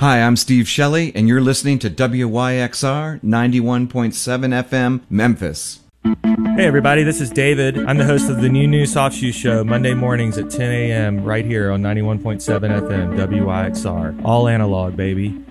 Hi, I'm Steve Shelley, and you're listening to WYXR 91.7 FM, Memphis. Hey everybody, this is David. I'm the host of the New Soft Shoe Show, Monday mornings at 10 a.m. right here on 91.7 FM, WYXR. All analog, baby.